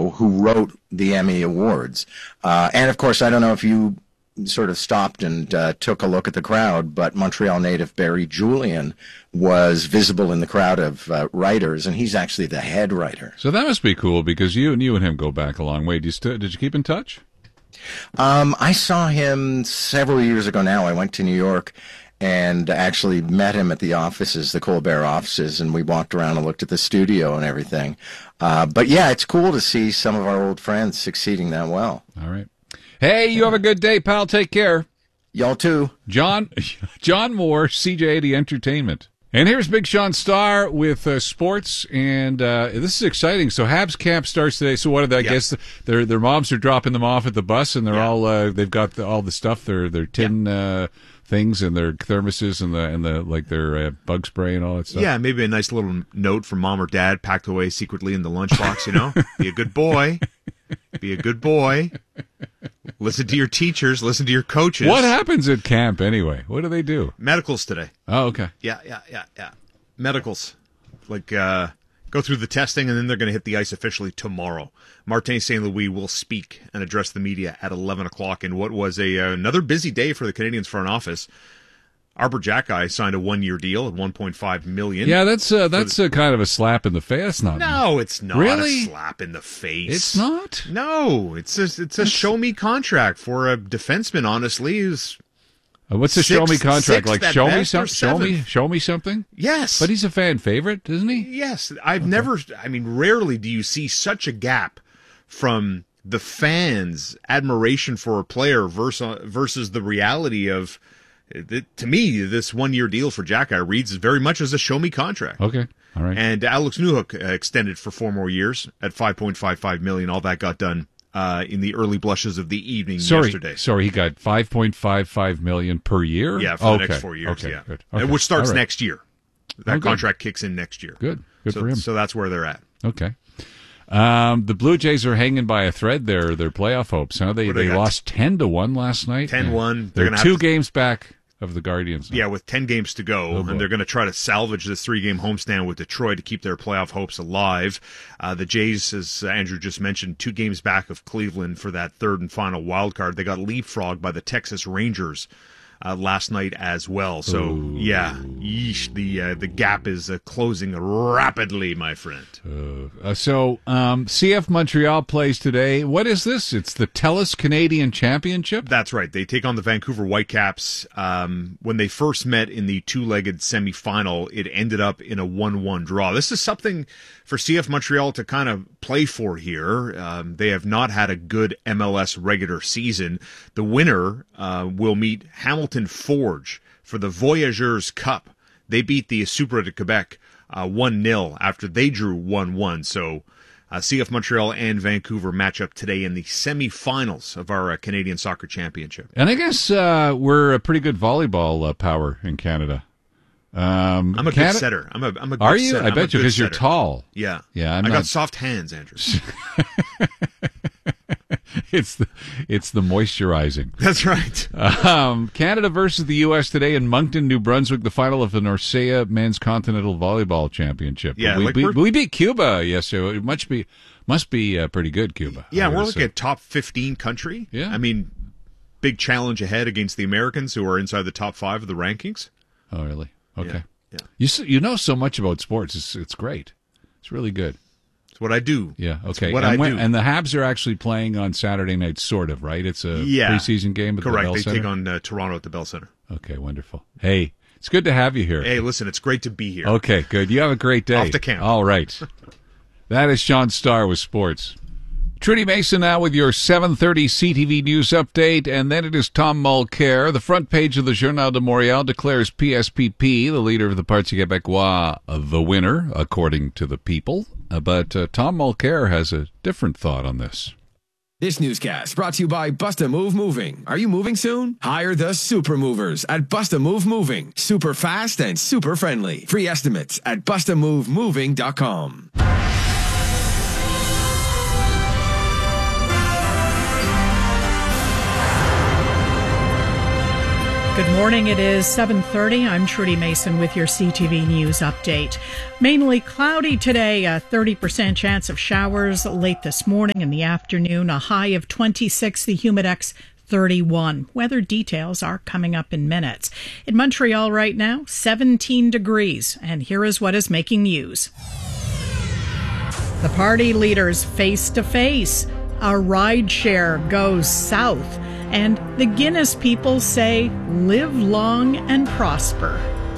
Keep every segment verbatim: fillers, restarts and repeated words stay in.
Devereaux, who wrote the Emmy Awards. Uh, and, of course, I don't know if you sort of stopped and uh, took a look at the crowd, but Montreal native Barry Julian was visible in the crowd of uh, writers, and he's actually the head writer. So that must be cool, because you and you and him go back a long way. Do you st- did you keep in touch? Um, I saw him several years ago now. I went to New York and actually met him at the offices, the Colbert offices, and we walked around and looked at the studio and everything. Uh, but yeah, it's cool to see some of our old friends succeeding that well. All right. Hey, you have a good day, pal. Take care. Y'all too. John John Moore, C J eighty Entertainment. And here's Big Sean Starr with uh, sports, and uh, this is exciting. So Habs camp starts today. So what are they? I yeah. guess their their moms are dropping them off at the bus, and they're yeah. all uh, they've got the, all the stuff, their their tin yeah. uh, things, and their thermoses, and the and the like their uh, bug spray and all that stuff. Yeah, maybe a nice little note from mom or dad packed away secretly in the lunchbox. You know, be a good boy. Be a good boy. Listen to your teachers. Listen to your coaches. What happens at camp anyway? What do they do? Medicals today. Oh, okay. Yeah, yeah, yeah, yeah. Medicals. Like, uh, go through the testing, and then they're going to hit the ice officially tomorrow. Martin Saint Louis will speak and address the media at eleven o'clock in what was a uh, another busy day for the Canadiens front office. Arber Xhekaj signed a one-year deal at one point five million dollars. Yeah, that's uh, that's the, uh, kind of a slap in the face. That's not. No, it's not really? a slap in the face. It's not? No, it's a, it's a show-me contract for a defenseman, honestly, who's... Uh, what's a show-me contract? Like, show me, some, show, me, show me something? Yes. But he's a fan favorite, isn't he? Yes. I've okay. never... I mean, rarely do you see such a gap from the fans' admiration for a player versus, versus the reality of... To me, this one-year deal for Xhekaj reads very much as a show-me contract. Okay, all right. And Alex Newhook uh, extended for four more years at five point five five million dollars. All that got done uh, in the early blushes of the evening sorry, yesterday. Sorry, he got five point five five million dollars per year? Yeah, for okay. the next four years, okay, yeah. Good. Okay. Which starts right. next year. That oh, contract kicks in next year. Good, good so, for him. So that's where they're at. Okay. Um, the Blue Jays are hanging by a thread there, their playoff hopes. Huh? They, they, they lost ten to one last night. ten one. They're, they're two to... games back of the Guardians. Yeah, with ten games to go, oh, and they're going to try to salvage this three-game homestand with Detroit to keep their playoff hopes alive. Uh, the Jays, as Andrew just mentioned, two games back of Cleveland for that third and final wild card. They got leapfrogged by the Texas Rangers uh, last night as well. So, Ooh. yeah, yeesh, the uh, the gap is uh, closing rapidly, my friend. Uh, uh, so, um, C F Montreal plays today. What is this? It's the TELUS Canadian Championship? That's right. They take on the Vancouver Whitecaps. Um, when they first met in the two-legged semifinal, it ended up in a one one draw. This is something for C F Montreal to kind of play for here. Um, they have not had a good M L S regular season. The winner uh, will meet Hamilton Forge for the Voyageurs Cup. They beat the Supra de Quebec uh, one nil after they drew one one. So uh, C F Montreal and Vancouver match up today in the semifinals of our uh, Canadian Soccer Championship. And I guess uh, we're a pretty good volleyball uh, power in Canada. Um, I'm a Canada? good setter. I'm a, I'm a good Are you? setter. I I'm bet you because you're setter. tall. Yeah. Yeah. I'm I not... got soft hands, Andrew. It's the it's the moisturizing. That's right. Um, Canada versus the U S today in Moncton, New Brunswick, the final of the Norcia Men's Continental Volleyball Championship. Yeah, we, like we, we're... we beat Cuba yesterday. It must be must be uh, pretty good, Cuba. Yeah, we're like a top fifteen country. Yeah, I mean, big challenge ahead against the Americans, who are inside the top five of the rankings. Oh, really? Okay. Yeah. yeah. You you know so much about sports. It's it's great. It's really good. It's what I do. Yeah, okay. It's what and I when, do. And the Habs are actually playing on Saturday night, sort of, right? It's a yeah. preseason game at Correct. the Bell they Center? take on uh, Toronto at the Bell Center. Okay, wonderful. Hey, it's good to have you here. Hey, listen, it's great to be here. Okay, good. You have a great day. Off to camp. All right. That is Sean Starr with sports. Trudy Mason now with your seven thirty C T V News Update, and then it is Tom Mulcair. The front page of the Journal de Montréal declares P S P P, the leader of the Parti Québécois, the winner, according to the people. Uh, but uh, Tom Mulcair has a different thought on this. This newscast brought to you by Busta Move Moving. Are you moving soon? Hire the super movers at Busta Move Moving. Super fast and super friendly. Free estimates at busta move moving dot com. Good Morning, it is seven thirty. I'm Trudy Mason with your C T V News update. Mainly cloudy today, a thirty percent chance of showers late this morning. In the afternoon, a high of twenty-six, the Humidex thirty-one. Weather details are coming up in minutes. In Montreal right now, seventeen degrees. And here is what is making news. The party leaders face to face. A ride share goes south. And the Guinness people say, live long and prosper.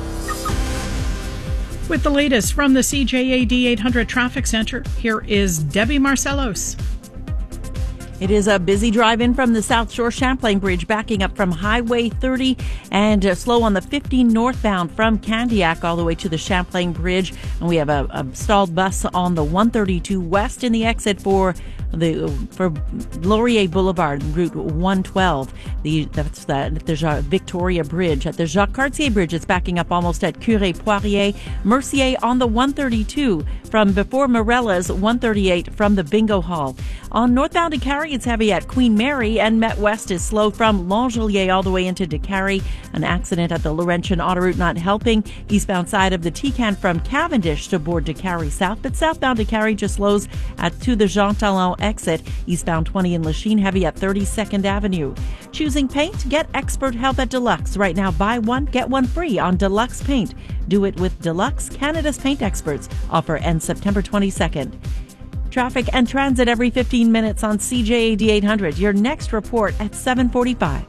With the latest from the C J A D eight hundred Traffic Center, here is Debbie Marcelos. It is a busy drive-in from the South Shore Champlain Bridge, backing up from Highway thirty and uh, slow on the fifteen northbound from Candiac all the way to the Champlain Bridge. And we have a, a stalled bus on the one thirty-two west in the exit for the for Laurier Boulevard, Route one twelve. The that's that. There's a Victoria Bridge at the Jacques Cartier Bridge. It's backing up almost at Curé Poirier. Mercier on the one thirty-two from before Morella's, one thirty-eight from the Bingo Hall. On northbound Décarie, it's heavy at Queen Mary, and Met West is slow from Langelier all the way into Décarie. An accident at the Laurentian Autoroute not helping. Eastbound side of the T-Can from Cavendish to board Décarie South, but southbound Décarie just slows at to the Jean Talon exit. Eastbound twenty in Lachine, heavy at thirty-second Avenue. Choosing paint? Get expert help at Deluxe. Right now, buy one, get one free on Deluxe Paint. Do it with Deluxe, Canada's paint experts. Offer ends September twenty-second. Traffic and transit every fifteen minutes on C J A D eight hundred. Your next report at seven forty-five.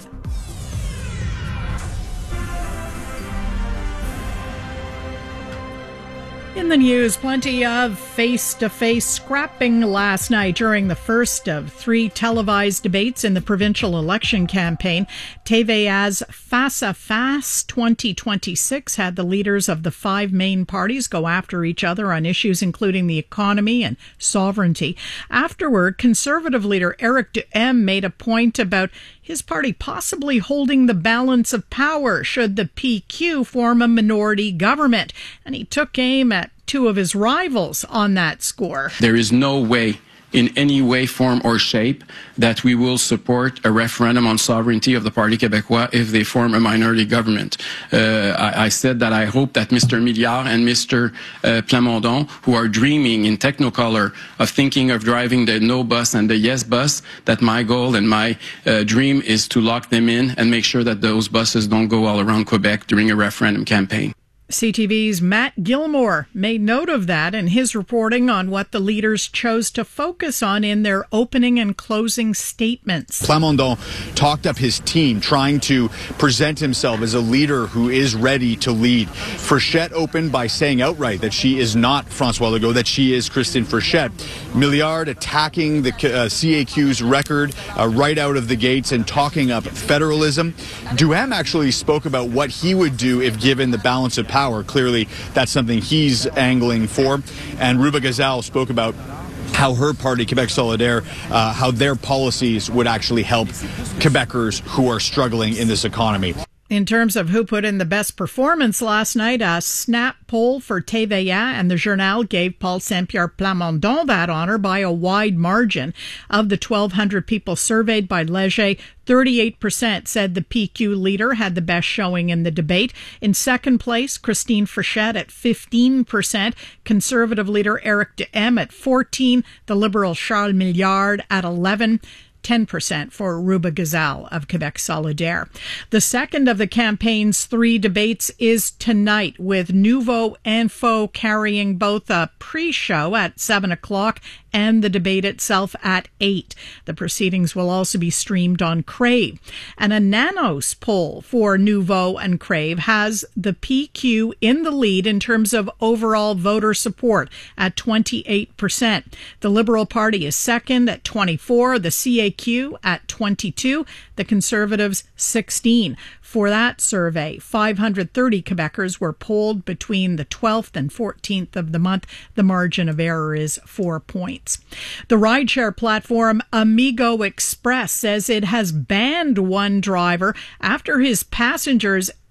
In the news, plenty of face-to-face scrapping last night during the first of three televised debates in the provincial election campaign. T V A's Face à Face twenty twenty-six had the leaders of the five main parties go after each other on issues including the economy and sovereignty. Afterward, Conservative leader Éric Duhaime made a point about his party possibly holding the balance of power should the P Q form a minority government. And he took aim at two of his rivals on that score. There is no way, in any way, form, or shape, that we will support a referendum on sovereignty of the Parti Québécois if they form a minority government. Uh, I, I said that I hope that Mister Milliard and Mister Uh, Plamondon, who are dreaming in Technicolor of thinking of driving the no bus and the yes bus, that my goal and my uh, dream is to lock them in and make sure that those buses don't go all around Quebec during a referendum campaign. C T V's Matt Gilmore made note of that in his reporting on what the leaders chose to focus on in their opening and closing statements. Plamondon talked up his team, trying to present himself as a leader who is ready to lead. Frechette opened by saying outright that she is not François Legault, that she is Christine Frechette. Milliard attacking the uh, C A Q's record uh, right out of the gates and talking up federalism. Duhaime actually spoke about what he would do if given the balance of power. Clearly, that's something he's angling for. And Ruba Gazal spoke about how her party, Quebec Solidaire, uh, how their policies would actually help Quebecers who are struggling in this economy. In terms of who put in the best performance last night, a snap poll for T V A and the Journal gave Paul Saint-Pierre Plamondon that honor by a wide margin. Of the twelve hundred people surveyed by Leger, thirty-eight percent said the P Q leader had the best showing in the debate. In second place, Christine Frechette at fifteen percent, Conservative leader Éric Duhaime at fourteen percent, the Liberal Charles Milliard at eleven percent. ten percent for Ruba Gazal of Quebec Solidaire. The second of the campaign's three debates is tonight, with Nouveau Info carrying both a pre-show at seven o'clock and the debate itself at eight. The proceedings will also be streamed on Crave. And a Nanos poll for Nouveau and Crave has the P Q in the lead in terms of overall voter support at twenty-eight percent. The Liberal Party is second at twenty-four, the C A Q at twenty-two, the Conservatives sixteen. For that survey, five hundred thirty Quebecers were polled between the twelfth and fourteenth of the month. The margin of error is four points. The rideshare platform Amigo Express says it has banned one driver after his passengers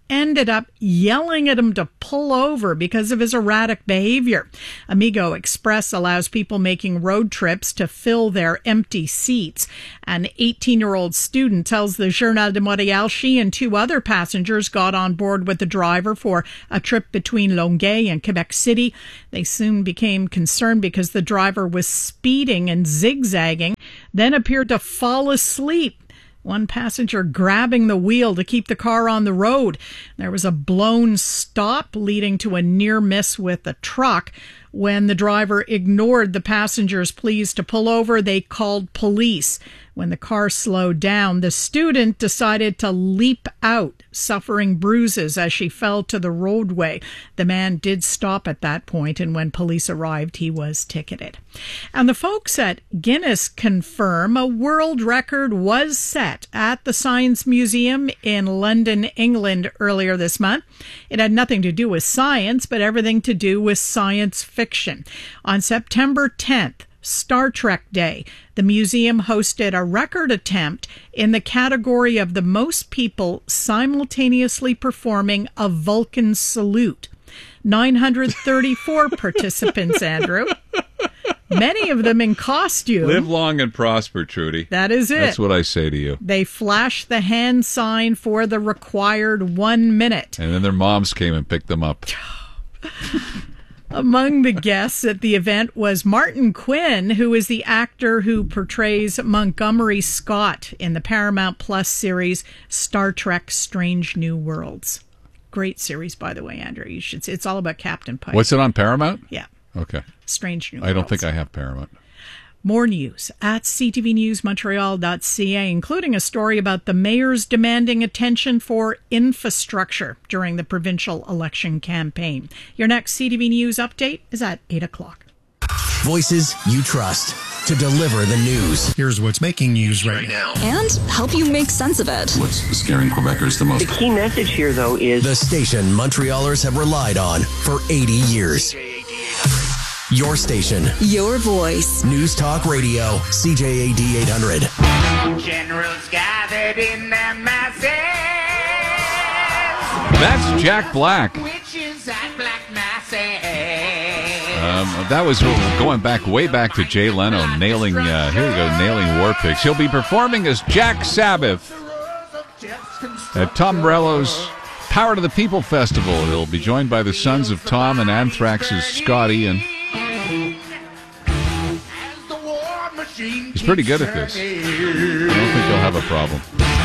ended up yelling at him to pull over because of his erratic behavior. Amigo Express allows people making road trips to fill their empty seats. An eighteen-year-old student tells the Journal de Montréal she and two other passengers got on board with the driver for a trip between Longueuil and Quebec City. They soon became concerned because the driver was speeding and zigzagging, then appeared to fall asleep. One passenger grabbing the wheel to keep the car on the road. There was a blown stop leading to a near miss with a truck. When the driver ignored the passenger's pleas to pull over, they called police. When the car slowed down, the student decided to leap out, suffering bruises as she fell to the roadway. The man did stop at that point, and when police arrived, he was ticketed. And the folks at Guinness confirm a world record was set at the Science Museum in London, England earlier this month. It had nothing to do with science, but everything to do with science fiction. On September tenth, Star Trek Day, the museum hosted a record attempt in the category of the most people simultaneously performing a Vulcan salute. nine hundred thirty-four participants, Andrew. Many of them in costume. Live long and prosper, Trudy. That is it. That's what I say to you. They flashed the hand sign for the required one minute. And then their moms came and picked them up. Among the guests at the event was Martin Quinn, who is the actor who portrays Montgomery Scott in the Paramount Plus series Star Trek Strange New Worlds. Great series, by the way, Andrew. You should see. It's all about Captain Pike. What's it on Paramount? Yeah. Okay. Strange New I don't Worlds. think I have Paramount. More news at c t v news montreal dot c a, including a story about the mayors demanding attention for infrastructure during the provincial election campaign. Your next C T V News update is at eight o'clock. Voices you trust to deliver the news. Here's what's making news right now. And help you make sense of it. What's scaring Quebecers the most? The key message here, though, is the station Montrealers have relied on for eighty years. Your station. Your voice. News Talk Radio, C J A D eight hundred. Generals gathered in their masses. That's Jack Black. Witches and black masses. Um, that was going back, way back to Jay Leno, nailing, uh, here we go, nailing War Pigs. He'll be performing as Jack Sabbath at Tom Morello's Power to the People Festival. He'll be joined by the Sons of Tom and Anthrax's Scotty, and he's pretty good at this. I don't think he'll have a problem.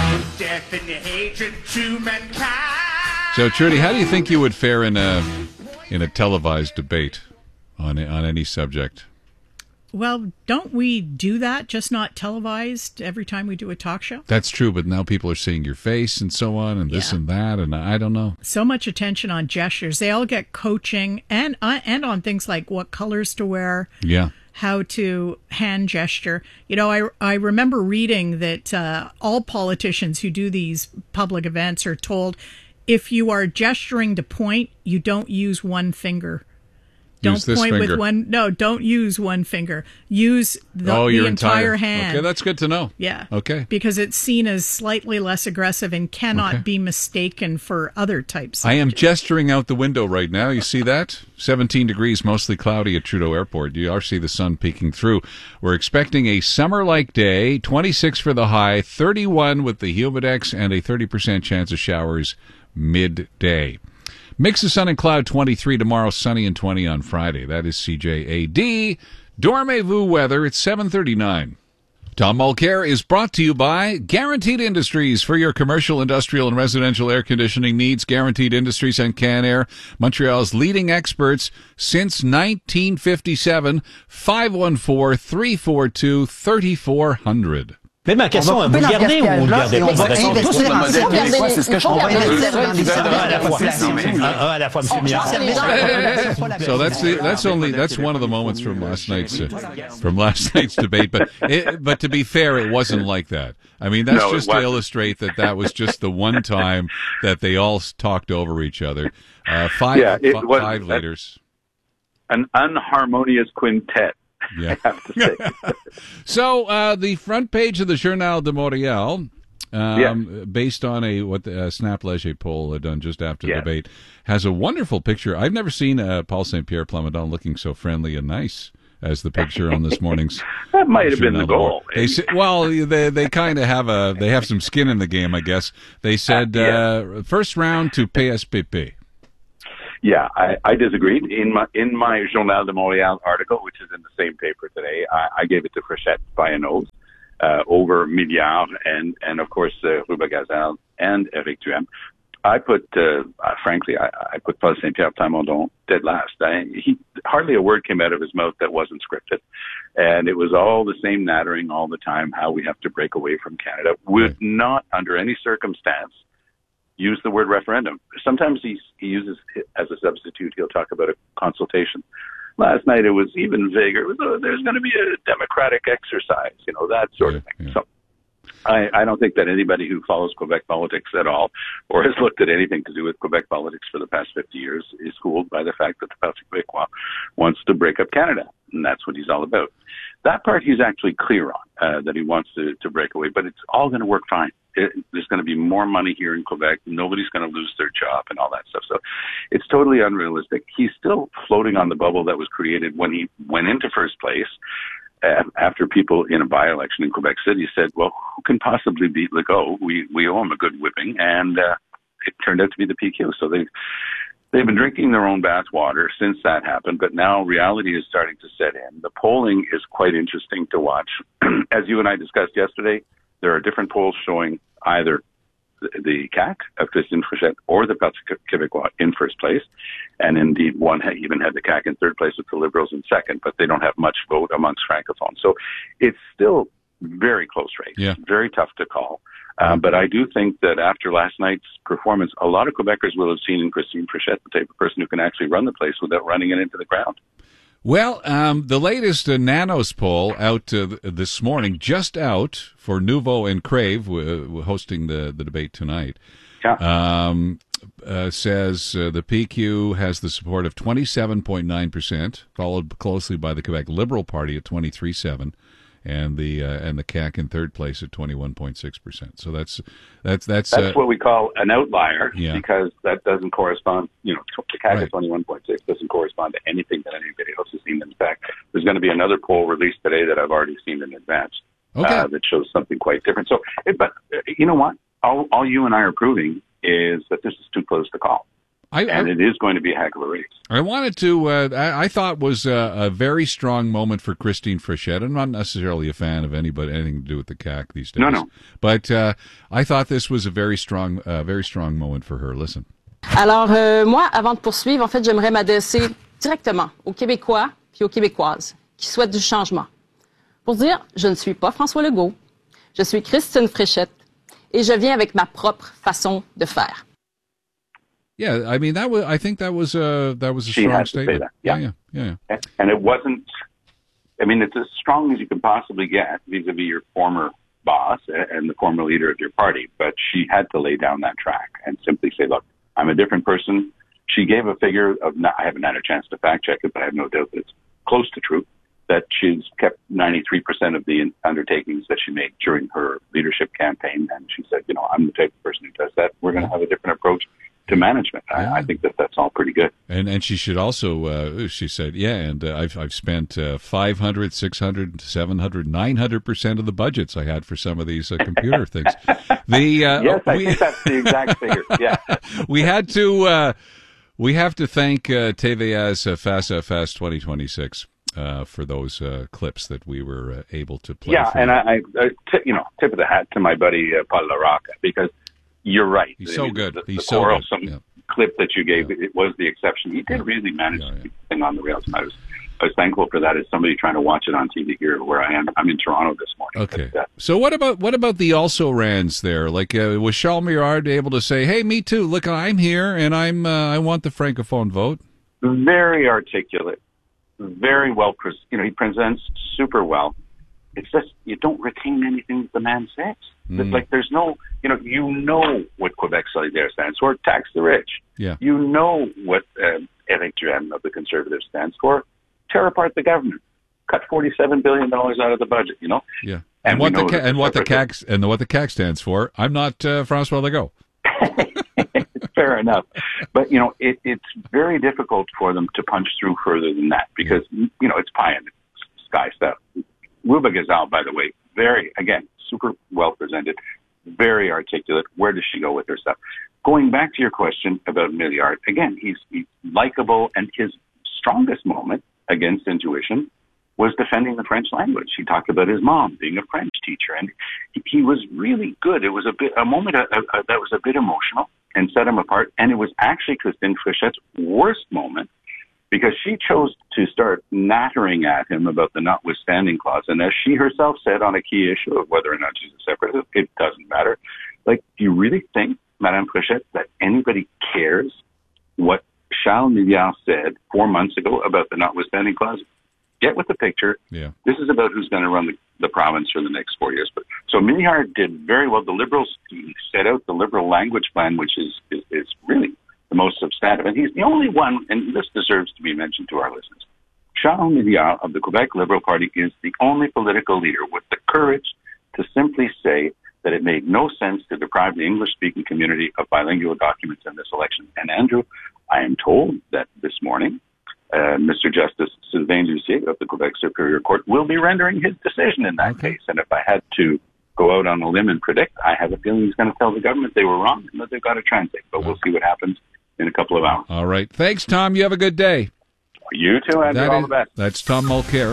So, Trudy, how do you think you would fare in a in a televised debate on on any subject? Well, don't we do that, just not televised every time we do a talk show? That's true, but now people are seeing your face and so on, and this Yeah. and that, and I don't know. So much attention on gestures. They all get coaching and uh, and on things like what colors to wear. Yeah. How to hand gesture. You know, I, I remember reading that uh, all politicians who do these public events are told if you are gesturing to point, you don't use one finger. Don't Use this point finger. with one. No, don't use one finger. Use the, oh, the your entire, hand. Okay, that's good to know. Yeah. Okay. Because it's seen as slightly less aggressive and cannot Okay. be mistaken for other types. Of I am gesturing out the window right now. You see that? seventeen degrees, mostly cloudy at Trudeau Airport. You are see the sun peeking through. We're expecting a summer-like day, twenty-six for the high, thirty-one with the humidex, and a thirty percent chance of showers midday. Mix of sun and cloud, twenty-three tomorrow, sunny and twenty on Friday. That is C J A D. Dormez-vous weather, it's seven thirty-nine. Tom Mulcair is brought to you by Guaranteed Industries. For your commercial, industrial, and residential air conditioning needs, Guaranteed Industries and Canair, Montreal's leading experts since nineteen fifty-seven. five one four, three four two, three four zero zero. Mais ma question, vous le gardez ou vous le gardez pas? C'est ce que je comprends. À la fois, monsieur Millard. So that's the, that's only that's one of the moments from last night's uh, from last night's debate. But it, but to be fair, it wasn't like that. I mean, that's No, it just to wasn't. illustrate that that was just the one time that they all talked over each other. Uh, five Yeah, it fi- was- five leaders. An unharmonious quintet. Yeah. I have to say. So uh, the front page of the Journal de Montréal um, Yeah. based on a what the uh, Snap Leger poll had done just after the Yeah. debate, has a wonderful picture. I've never seen uh, Paul Saint Pierre Plamondon looking so friendly and nice as the picture on this morning's. That might have been the Journal. goal. They say, well, they they kind of have a they have some skin in the game, I guess. They said Uh, yeah. uh, first round to P S P P. Yeah, I, I disagreed. In my in my Journal de Montréal article, which is in the same paper today, I, I gave it to Frechette by a nose uh, over Milliard and, and of course, uh, Ruba Gazelle and Éric Duhem. I put, uh, uh, frankly, I, I put Paul Saint Pierre Plamondon dead last. I, he hardly a word came out of his mouth that wasn't scripted, and it was all the same nattering all the time. How we have to break away from Canada would not, under any circumstance, use the word referendum. Sometimes he he uses it as a substitute. He'll talk about a consultation. Last night it was even vaguer. It was, oh, there's going to be a democratic exercise, you know, that sort of thing. So I, I don't think that anybody who follows Quebec politics at all or has looked at anything to do with Quebec politics for the past fifty years is fooled by the fact that the Parti Québécois wants to break up Canada, and that's what he's all about. That part he's actually clear on, uh, that he wants to, to break away, but it's all going to work fine. It, there's going to be more money here in Quebec. Nobody's going to lose their job and all that stuff. So it's totally unrealistic. He's still floating on the bubble that was created when he went into first place uh, after people in a by-election in Quebec City said, well, who can possibly beat Legault? We, we owe him a good whipping. And uh, it turned out to be the P Q. So they They've been drinking their own bathwater since that happened, but now reality is starting to set in. The polling is quite interesting to watch. As you and I discussed yesterday, there are different polls showing either the C A Q of Christine Frechette or the Parti Québécois in first place. And indeed, one had even had the C A Q in third place with the Liberals in second, but they don't have much vote amongst Francophones. So it's still very close race, yeah. very tough to call. Um, but I do think that after last night's performance, a lot of Quebecers will have seen in Christine Frechette the type of person who can actually run the place without running it into the ground. Well, um, the latest uh, Nanos poll out uh, this morning, just out for Nouveau and Crave, uh, hosting the, the debate tonight, yeah. um, uh, says uh, the P Q has the support of twenty-seven point nine percent, followed closely by the Quebec Liberal Party at twenty-three point seven percent. And the uh, and the C A Q in third place at twenty one point six percent. So that's that's that's that's uh, what we call an outlier, yeah. because that doesn't correspond. You know, the C A Q right. at twenty one point six doesn't correspond to anything that anybody else has seen. In fact, there's going to be another poll released today that I've already seen in advance okay. uh, that shows something quite different. So, it, but uh, you know what? All, all you and I are proving is that this is too close to call. I, and I, it is going to be a heck of a race. I wanted to, uh, I, I thought was a, a very strong moment for Christine Frechette. I'm not necessarily a fan of anybody, anything to do with the C A Q these days. No, no. But uh, I thought this was a very strong, uh, very strong moment for her. Listen. Alors, euh, moi, avant de poursuivre, en fait, j'aimerais m'adresser directement aux Québécois puis aux Québécoises qui souhaitent du changement. Pour dire, je ne suis pas François Legault, je suis Christine Frechette et je viens avec ma propre façon de faire. Yeah, I mean that was. I think that was a that was a she strong has statement. To say that. Yeah. Yeah, yeah, yeah. And it wasn't. I mean, it's as strong as you can possibly get vis-a-vis your former boss and the former leader of your party. But she had to lay down that track and simply say, "Look, I'm a different person." She gave a figure of. Not, I haven't had a chance to fact check it, but I have no doubt that it's close to true. That she's kept ninety-three percent of the undertakings that she made during her leadership campaign, and she said, "You know, I'm the type of person who does that. We're going to have a different approach to management." Yeah. I, I think that that's all pretty good. And and she should also, uh, she said, yeah, and uh, I've I've spent uh, five hundred, six hundred, seven hundred, nine hundred percent of the budgets I had for some of these uh, computer things. The uh, Yes, I we, think that's the exact figure. Yeah. we had to, uh, we have to thank uh, T V A's uh, FASA Fast twenty twenty-six uh, for those uh, clips that we were uh, able to play. Yeah, for and you. I, I t- you know, tip of the hat to my buddy uh, Paul Larocque, because you're right. He's I so mean, good. The, He's the so good. quarrelsome Yeah. clip that you gave, it was the exception. He did really manage Yeah, yeah. to keep the thing on the rails. And I was, I was thankful for that as somebody trying to watch it on T V here where I am. I'm in Toronto this morning. Okay. But, uh, So what about what about the also rans there? Like uh, was Charles Mirard able to say, "Hey, me too. Look, I'm here, and I'm uh, I want the francophone vote." very articulate, very well, pres- you know, he presents super well. It's just, you don't retain anything that the man says. Mm. Like, there's no, you know, you know what Quebec Solidaire stands for, tax the rich. Yeah. You know what uh, Éric Duhem of the Conservatives stands for, tear apart the government, cut forty-seven billion dollars out of the budget, you know? Yeah. And, and what the ca- and what the C A C and what the C A C stands for. I'm not uh, Francois Legault. Fair enough, but you know it, it's very difficult for them to punch through further than that because you know it's pie in the sky stuff. Ruba Gazal, by the way, very again super well presented, very articulate. Where does she go with her stuff? Going back to your question about Milliard, again, he's, he's likable, and his strongest moment against intuition was defending the French language. He talked about his mom being a French teacher, and he, he was really good. It was a bit a moment uh, uh, that was a bit emotional and set him apart, and it was actually Christine Frichette's worst moment because she chose to start nattering at him about the notwithstanding clause, and as she herself said on a key issue of whether or not she's a separatist, it doesn't matter. Like, do you really think, Madame Frichette, that anybody cares what Charles Milliard said four months ago about the notwithstanding clause? Get with the picture. Yeah. This is about who's going to run the, the province for the next four years. But so Milliard did very well. The Liberals he set out the Liberal language plan, which is, is, is really the most substantive. And he's the only one, and this deserves to be mentioned to our listeners. Charles Milliard of the Quebec Liberal Party is the only political leader with the courage to simply say that it made no sense to deprive the English-speaking community of bilingual documents in this election. And Andrew, I am told that this morning, uh, Mister Justice Sylvain Lucier of the Quebec Superior Court will be rendering his decision in that Okay. case. And if I had to go out on a limb and predict, I have a feeling he's going to tell the government they were wrong and that they've got to translate. But we'll see what happens in a couple of hours. All right. Thanks, Tom. You have a good day. You too, Andrew. That All is- the best. That's Tom Mulcair.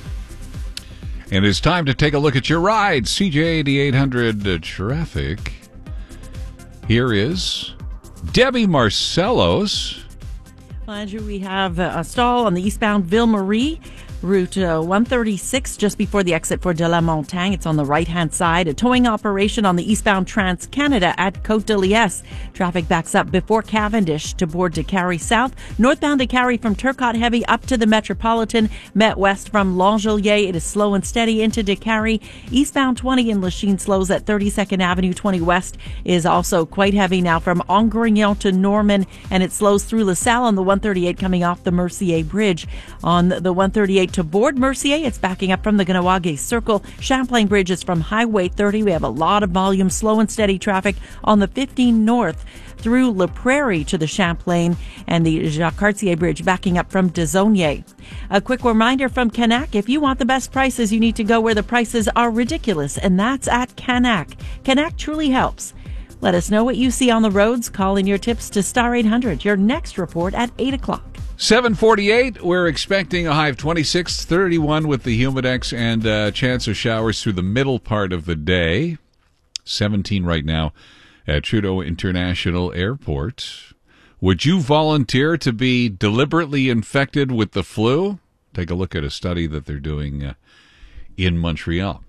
And it's time to take a look at your ride. C J eighty-eight hundred uh, traffic. Here is Debbie Marcellos. Well, Andrew, we have a stall on the eastbound Ville-Marie, Route uh, one thirty-six, just before the exit for De La Montagne. It's on the right-hand side. A towing operation on the eastbound Trans-Canada at Côte de Liesse. Traffic backs up before Cavendish to board to Carrie South. Northbound to Carrie from Turcotte Heavy up to the Metropolitan. Met west from L'Angelier. It is slow and steady into DeCarry. Eastbound twenty in Lachine slows at thirty-second Avenue. twenty West is also quite heavy now from Angrignon to Norman, and it slows through LaSalle on the one thirty-eight coming off the Mercier Bridge. On the one thirty-eight to board Mercier, it's backing up from the Ganawage Circle. Champlain Bridge is from Highway thirty. We have a lot of volume, slow and steady traffic on the fifteen North through La Prairie to the Champlain, and the Jacques Cartier Bridge backing up from Desaulniers. A quick reminder from Canac, if you want the best prices, you need to go where the prices are ridiculous, and that's at Canac. Canac truly helps. Let us know what you see on the roads. Call in your tips to Star eight hundred. Your next report at eight o'clock. seven forty-eight, we're expecting a high of twenty-six, thirty-one with the humidex and uh, chance of showers through the middle part of the day. seventeen right now at Trudeau International Airport. Would you volunteer to be deliberately infected with the flu? Take a look at a study that they're doing uh, in Montreal.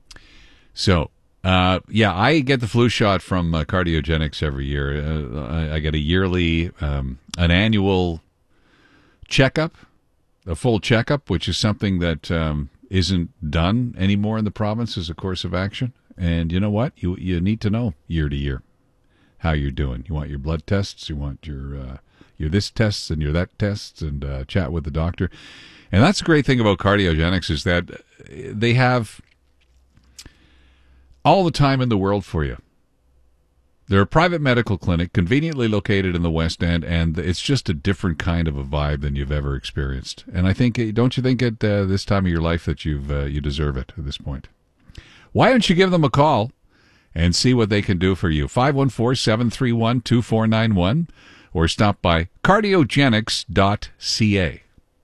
So, uh, yeah, I get the flu shot from uh, Cardiogenics every year. Uh, I, I get a yearly, um, an annual checkup, a full checkup, which is something that um, isn't done anymore in the province as a course of action. And you know what? You you need to know year to year how you're doing. You want your blood tests, you want your uh, your this tests and your that tests, and uh, chat with the doctor. And that's the great thing about Cardiogenics is that they have all the time in the world for you. They're a private medical clinic, conveniently located in the West End, and it's just a different kind of a vibe than you've ever experienced. And I think, don't you think at uh, this time of your life that you've uh, you deserve it at this point? Why don't you give them a call and see what they can do for you? five one four, seven three one, two four nine one or stop by cardiogenics dot c a.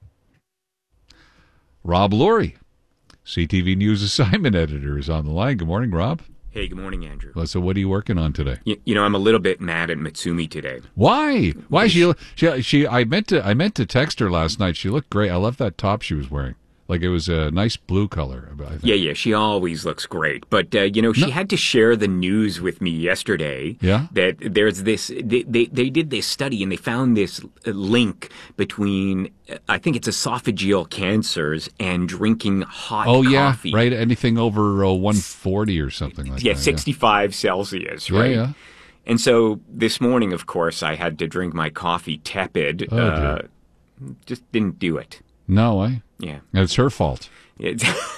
Rob Lurie, C T V News assignment editor, is on the line. Good morning, Rob. Hey, good morning, Andrew. So what are you working on today? You, you know, I'm a little bit mad at Mitsumi today. Why? Why she, she she I meant to I meant to text her last night. She looked great. I love that top she was wearing. Like it was a nice blue color, I think. Yeah, yeah, she always looks great. But, uh, you know, she no. had to share the news with me yesterday. Yeah? That there's this, they, they, they did this study and they found this link between, I think it's esophageal cancers and drinking hot oh, coffee. Oh, yeah, right? Anything over uh, one forty or something like yeah, that. sixty-five yeah, sixty-five Celsius, right? Yeah, yeah. And so this morning, of course, I had to drink my coffee tepid. Oh, uh, just didn't do it. No, I. Yeah. It's her fault. It's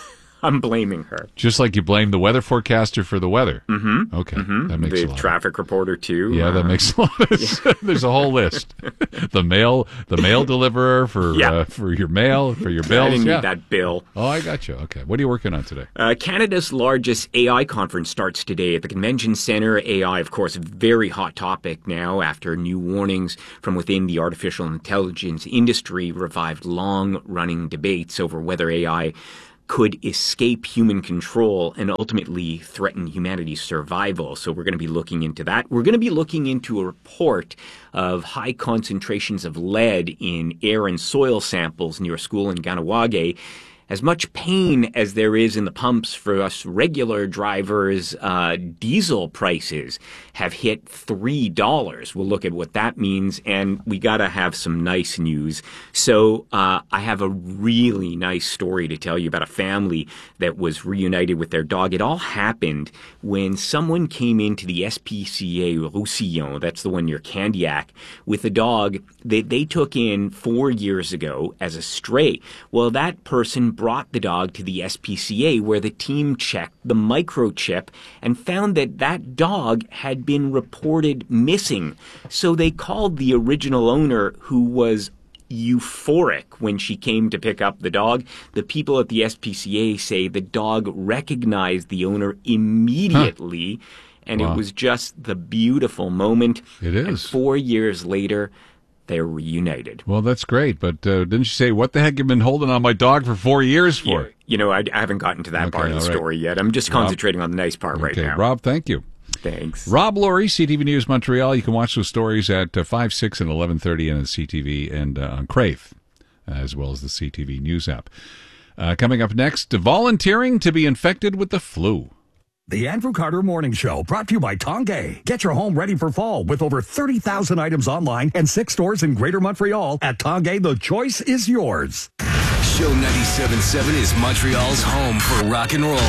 I'm blaming her. Just like you blame the weather forecaster for the weather. Mm-hmm. Okay, mm-hmm. that makes the a lot. traffic reporter too. Yeah, that uh, makes a lot of sense. There's a whole list. The mail, the mail deliverer for Yeah. uh, for your mail, for your bills. I didn't yeah. need that bill. Oh, I got you. Okay, what are you working on today? Uh, Canada's largest A I conference starts today at the Convention Centre. A I, of course, a very hot topic now after new warnings from within the artificial intelligence industry revived long-running debates over whether A I could escape human control and ultimately threaten humanity's survival. So we're going to be looking into that. We're going to be looking into a report of high concentrations of lead in air and soil samples near a school in Ganawage. As much pain as there is in the pumps for us regular drivers, uh, diesel prices have hit three dollars. We'll look at what that means, and we got to have some nice news. So uh, I have a really nice story to tell you about a family that was reunited with their dog. It all happened when someone came into the S P C A Roussillon, that's the one near Candiac, with a dog that they took in four years ago as a stray. Well, that person brought the dog to the S P C A where the team checked the microchip and found that that dog had been reported missing. So they called the original owner, who was euphoric when she came to pick up the dog. The people at the S P C A say the dog recognized the owner immediately, huh. and wow. it was just the beautiful moment. It is. And four years later, they're reunited. Well, that's great, but uh, didn't you say, what the heck have you been holding on my dog for four years for? Yeah, you know, I, I haven't gotten to that okay, part of the right. story yet. I'm just Rob, concentrating on the nice part okay, right now. Rob, thank you. Thanks. Rob Laurie, C T V News Montreal. You can watch those stories at uh, five, six, and eleven thirty on C T V and uh, on Crave, as well as the C T V News app. Uh, coming up next, volunteering to be infected with the flu. The Andrew Carter Morning Show, brought to you by Tongay. Get your home ready for fall with over thirty thousand items online and six stores in Greater Montreal. At Tongay, the choice is yours. Show ninety-seven point seven is Montreal's home for rock and roll.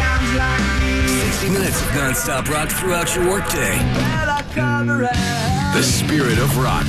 sixty minutes of non-stop rock throughout your workday. The spirit of rock.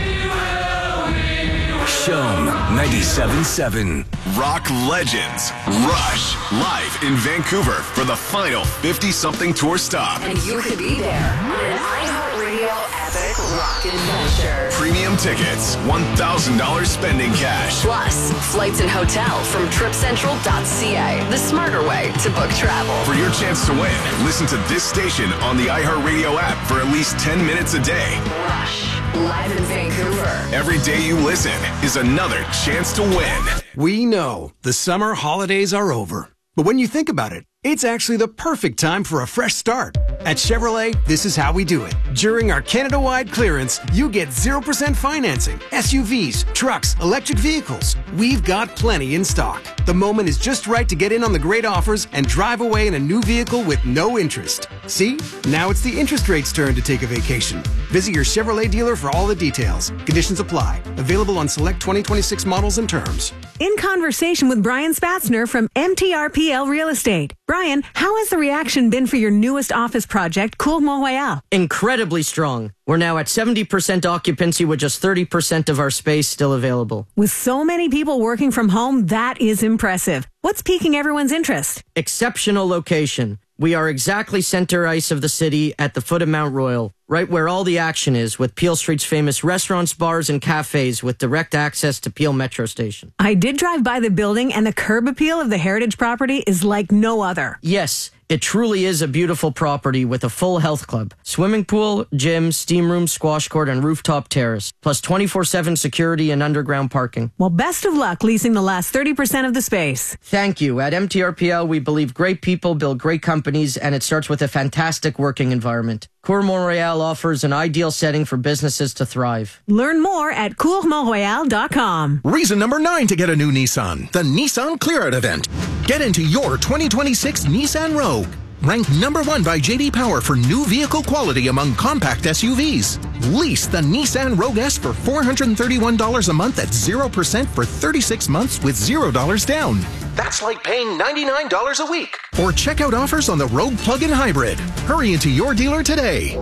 Show ninety-seven point seven. Rock legends. Rush. Live in Vancouver for the final fifty-something tour stop. And you could be there on an iHeartRadio epic rock adventure. Premium tickets. one thousand dollars spending cash. Plus, flights and hotel from trip central dot c a. The smarter way to book travel. For your chance to win, listen to this station on the iHeartRadio app for at least ten minutes a day. Rush. Live in Vancouver. Every day you listen is another chance to win. We know the summer holidays are over. But when you think about it, it's actually the perfect time for a fresh start. At Chevrolet, this is how we do it. During our Canada-wide clearance, you get zero percent financing, S U Vs, trucks, electric vehicles. We've got plenty in stock. The moment is just right to get in on the great offers and drive away in a new vehicle with no interest. See? Now it's the interest rate's turn to take a vacation. Visit your Chevrolet dealer for all the details. Conditions apply. Available on select twenty twenty-six models and terms. In conversation with Brian Spatzner from M T R P L Real Estate. Brian, how has the reaction been for your newest office project, Cour Mont-Royal? Incredibly strong. We're now at seventy percent occupancy with just thirty percent of our space still available. With so many people working from home, that is impressive. What's piquing everyone's interest? Exceptional location. We are exactly center ice of the city at the foot of Mount Royal, right where all the action is, with Peel Street's famous restaurants, bars, and cafes with direct access to Peel Metro Station. I did drive by the building, and the curb appeal of the heritage property is like no other. Yes, it truly is a beautiful property with a full health club, swimming pool, gym, steam room, squash court, and rooftop terrace, plus twenty-four seven security and underground parking. Well, best of luck leasing the last thirty percent of the space. Thank you. At M T R P L, we believe great people build great companies, and it starts with a fantastic working environment. Cour Mont-Royal offers an ideal setting for businesses to thrive. Learn more at cour mont royal dot com. Reason number nine to get a new Nissan, the Nissan Clear Out event. Get into your twenty twenty-six Nissan Rogue. Ranked number one by J D Power for new vehicle quality among compact S U Vs. Lease the Nissan Rogue S for four hundred thirty-one dollars a month at zero percent for thirty-six months with zero dollars down. That's like paying ninety-nine dollars a week. Or check out offers on the Rogue Plug-in Hybrid. Hurry into your dealer today.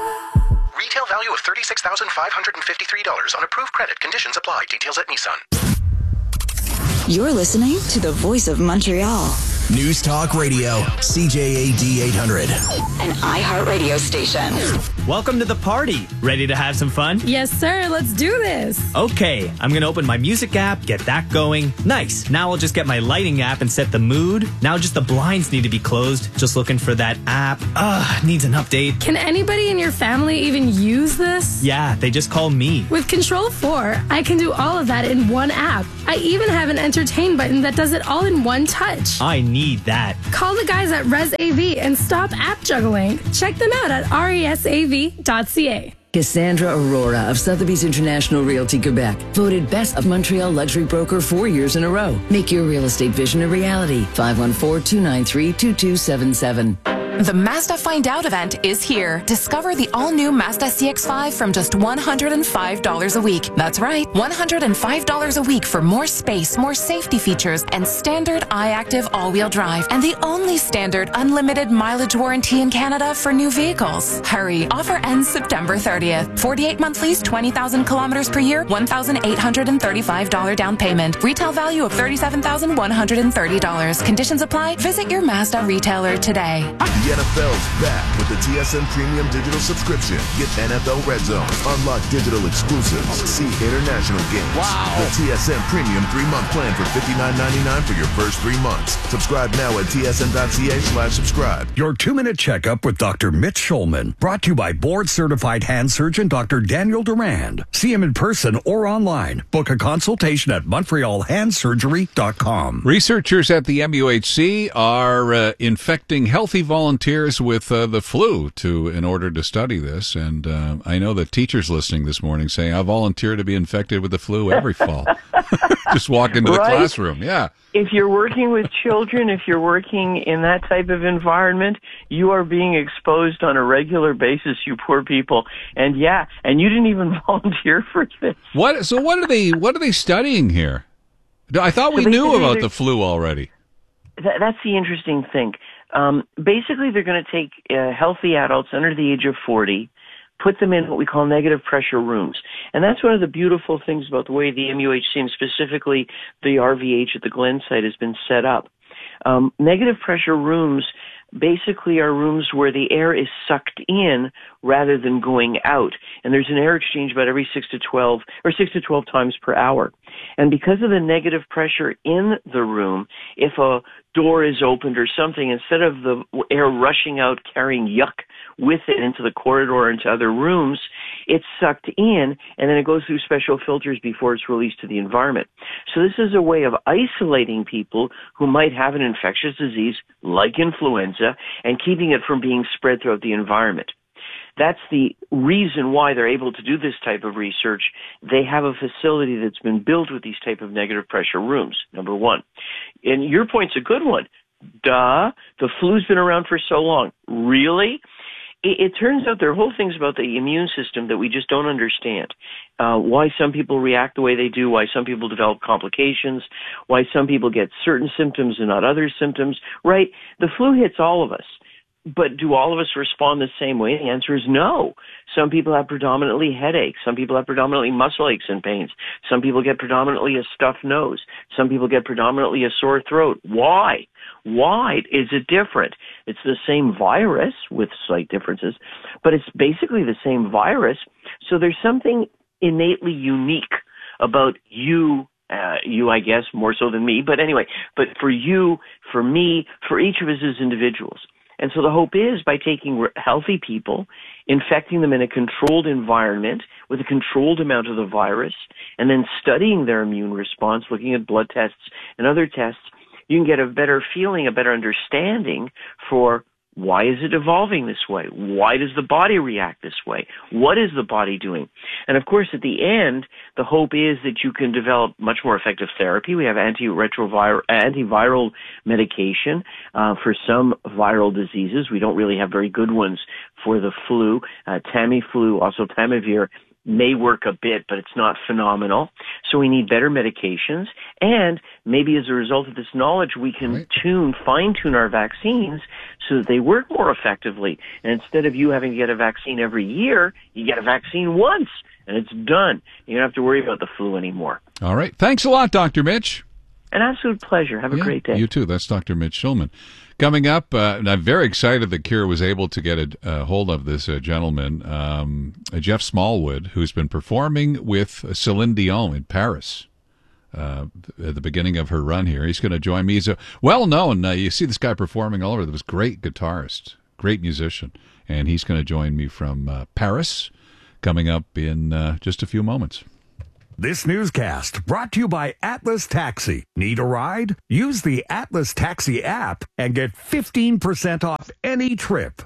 Retail value of thirty-six thousand five hundred fifty-three dollars on approved credit. Conditions apply. Details at Nissan. You're listening to the Voice of Montreal, News Talk Radio, C J A D eight hundred. An iHeartRadio station. Welcome to the party. Ready to have some fun? Yes, sir. Let's do this. Okay, I'm going to open my music app, get that going. Nice. Now I'll just get my lighting app and set the mood. Now just the blinds need to be closed. Just looking for that app. Ugh, needs an update. Can anybody in your family even use this? Yeah, they just call me. With Control four, I can do all of that in one app. I even have an entertain button that does it all in one touch. I need that. Call the guys at ResAV and stop app juggling. Check them out at resav dot c a. Cassandra Aurora of Sotheby's International Realty Quebec, voted Best of Montreal Luxury Broker four years in a row. Make your real estate vision a reality. five one four, two nine three, two two seven seven. The Mazda Find Out event is here. Discover the all-new Mazda C X five from just one hundred five dollars a week. That's right, one hundred five dollars a week for more space, more safety features, and standard iActive all-wheel drive. And the only standard unlimited mileage warranty in Canada for new vehicles. Hurry, offer ends September thirtieth. forty-eight month lease, twenty thousand kilometers per year, one thousand eight hundred thirty-five dollars down payment. Retail value of thirty-seven thousand one hundred thirty dollars. Conditions apply. Visit your Mazda retailer today. The N F L's back with the T S N Premium Digital Subscription. Get N F L Red Zone, unlock digital exclusives, see international games. Wow! The T S N Premium three-month plan for fifty-nine ninety-nine for your first three months. Subscribe now at T S N dot C A slash subscribe. Your two-minute checkup with Doctor Mitch Schulman. Brought to you by board-certified hand surgeon Doctor Daniel Durand. See him in person or online. Book a consultation at montreal hand surgery dot com. Researchers at the M U H C are uh, infecting healthy volunteers with uh, the flu to in order to study this. And uh, I know that teachers listening this morning saying, I volunteer to be infected with the flu every fall. Just walk into the Right? classroom. Yeah. If you're working with children, if you're working in that type of environment, you are being exposed on a regular basis, you poor people. And yeah, and you didn't even volunteer for this. What? So what are they? What are they studying here? I thought we So knew basically about they're- the flu already. That, that's the interesting thing. Um, basically, they're going to take uh, healthy adults under the age of forty, put them in what we call negative pressure rooms. And that's one of the beautiful things about the way the M U H C and specifically the R V H at the Glen site has been set up. Um, negative pressure rooms basically are rooms where the air is sucked in rather than going out. And there's an air exchange about every six to twelve or six to twelve times per hour. And because of the negative pressure in the room, if a door is opened or something, instead of the air rushing out carrying yuck with it into the corridor into other rooms, it's sucked in and then it goes through special filters before it's released to the environment. So this is a way of isolating people who might have an infectious disease like influenza and keeping it from being spread throughout the environment. That's the reason why they're able to do this type of research. They have a facility that's been built with these type of negative pressure rooms, number one. And your point's a good one. Duh. The flu's been around for so long. Really? It, it turns out there are whole things about the immune system that we just don't understand. Uh, why some people react the way they do, why some people develop complications, why some people get certain symptoms and not other symptoms, right? The flu hits all of us. But do all of us respond the same way? The answer is no. Some people have predominantly headaches. Some people have predominantly muscle aches and pains. Some people get predominantly a stuffed nose. Some people get predominantly a sore throat. Why? Why is it different? It's the same virus with slight differences, but it's basically the same virus. So there's something innately unique about you Uh, you, I guess, more so than me. But anyway, but for you, for me, for each of us as individuals. And so the hope is by taking healthy people, infecting them in a controlled environment with a controlled amount of the virus, and then studying their immune response, looking at blood tests and other tests, you can get a better feeling, a better understanding for why is it evolving this way? Why does the body react this way? What is the body doing? And of course, at the end, the hope is that you can develop much more effective therapy. We have antiretroviral, antiviral medication uh, for some viral diseases. We don't really have very good ones for the flu. Uh, Tamiflu, also Tamivir, may work a bit, but it's not phenomenal. So we need better medications. And maybe as a result of this knowledge, we can right. tune, fine-tune our vaccines so that they work more effectively. And instead of you having to get a vaccine every year, you get a vaccine once, and it's done. You don't have to worry about the flu anymore. All right. Thanks a lot, Doctor Mitch. An absolute pleasure. Have a Yeah, great day. You too. That's Doctor Mitch Schulman. Coming up, uh, and I'm very excited that Kira was able to get a uh, hold of this uh, gentleman, um, uh, Jeff Smallwood, who's been performing with Celine Dion in Paris uh, at the beginning of her run here. He's going to join me. He's a well-known, uh, you see this guy performing all over. There was great guitarist, great musician, and he's going to join me from uh, Paris coming up in uh, just a few moments. This newscast brought to you by Atlas Taxi. Need a ride? Use the Atlas Taxi app and get fifteen percent off any trip.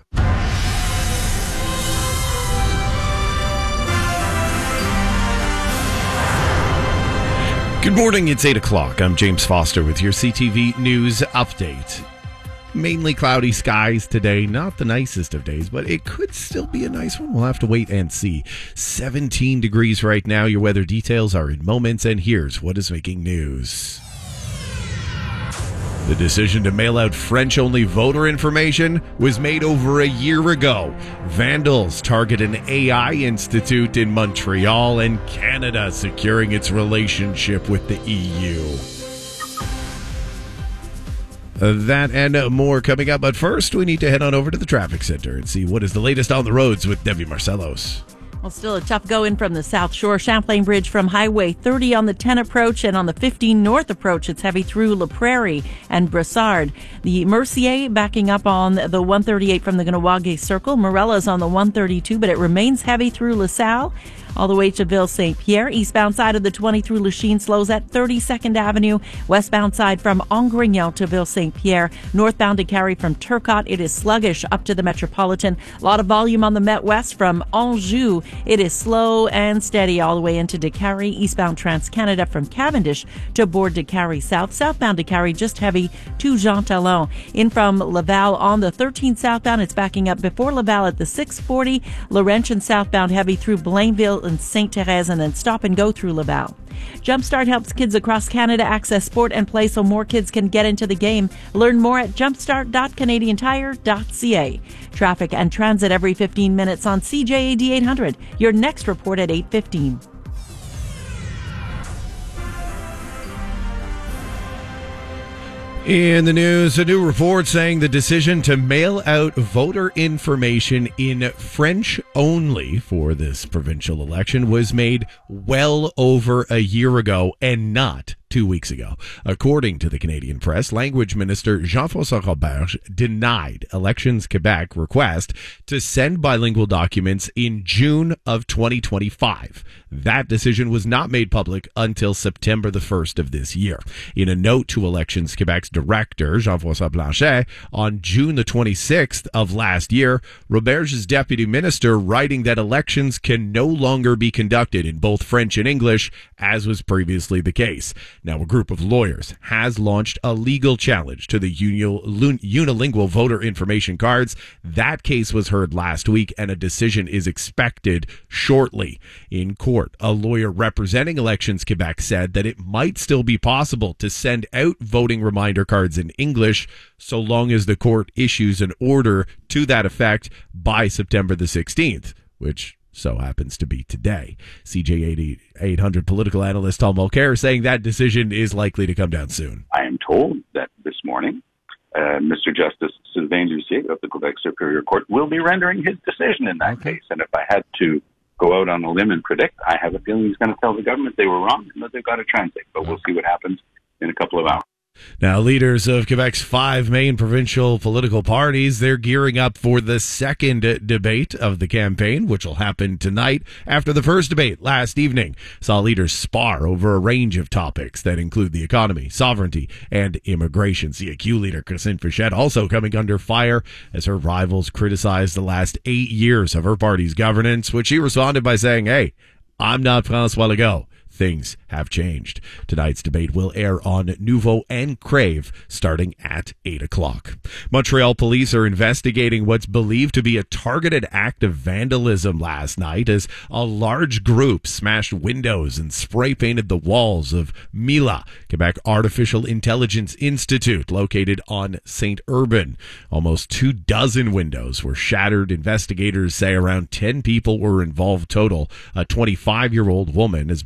Good morning, it's eight o'clock. I'm James Foster with your C T V News Update. Mainly cloudy skies today. Not the nicest of days, but it could still be a nice one. We'll have to wait and see. seventeen degrees right now. Your weather details are in moments, and here's what is making news. The decision to mail out French-only voter information was made over a year ago. Vandals target an A I institute in Montreal, and Canada securing its relationship with the E U. Uh, that and more coming up, but first we need to head on over to the traffic center and see what is the latest on the roads with Debbie Marcellos. Well, still a tough go in from the South Shore. Champlain Bridge from Highway thirty on the ten approach, and on the fifteen North approach, it's heavy through La Prairie and Brassard. The Mercier backing up on the one thirty-eight from the Ganawage Circle. Morella's on the one thirty-two, but it remains heavy through LaSalle. All the way to Ville Saint Pierre. Eastbound side of the twenty through Lachine slows at thirty-second Avenue. Westbound side from Angrignon to Ville Saint Pierre. Northbound to Carrie from Turcotte. It is sluggish up to the Metropolitan. A lot of volume on the Met West from Anjou. It is slow and steady all the way into Décarie. Eastbound Trans-Canada from Cavendish to Bourg Décarie South. Southbound Décarie just heavy to Jean Talon. In from Laval on the thirteen southbound. It's backing up before Laval at the six forty. Laurentian southbound heavy through Blainville and Sainte Therese, and then stop and go through Laval. Jumpstart helps kids across Canada access sport and play so more kids can get into the game. Learn more at jumpstart dot canadian tire dot c a. Traffic and transit every fifteen minutes on C J A D eight hundred. Your next report at eight fifteen. In the news, a new report saying the decision to mail out voter information in French only for this provincial election was made well over a year ago and not two weeks ago. According to the Canadian press, Language Minister Jean-François Roberge denied Elections Quebec request to send bilingual documents in June of twenty twenty-five. That decision was not made public until September the first of this year. In a note to Elections Quebec's director, Jean-François Blanchet, on June the twenty-sixth of last year, Roberge's deputy minister writing that elections can no longer be conducted in both French and English, as was previously the case. Now, a group of lawyers has launched a legal challenge to the unilingual voter information cards. That case was heard last week, and a decision is expected shortly in court. A lawyer representing Elections Quebec said that it might still be possible to send out voting reminder cards in English so long as the court issues an order to that effect by September the sixteenth, which so happens to be today. C J eight hundred political analyst Tom Mulcair saying that decision is likely to come down soon. I am told that this morning, uh, Mister Justice Sylvain Lucier of the Quebec Superior Court will be rendering his decision in that okay. case. And if I had to go out on a limb and predict, I have a feeling he's going to tell the government they were wrong and that they've got to translate. But okay. we'll see what happens in a couple of hours. Now, leaders of Quebec's five main provincial political parties, they're gearing up for the second debate of the campaign, which will happen tonight after the first debate last evening saw leaders spar over a range of topics that include the economy, sovereignty, and immigration. C A Q leader Christine Fichette also coming under fire as her rivals criticized the last eight years of her party's governance, which she responded by saying, "Hey, I'm not François Legault. Things have changed." Tonight's debate will air on Nouveau and Crave starting at eight o'clock. Montreal police are investigating what's believed to be a targeted act of vandalism last night as a large group smashed windows and spray painted the walls of Mila, Quebec Artificial Intelligence Institute, located on Saint Urbain. Almost two dozen windows were shattered. Investigators say around ten people were involved total. A twenty-five-year-old woman has been arrested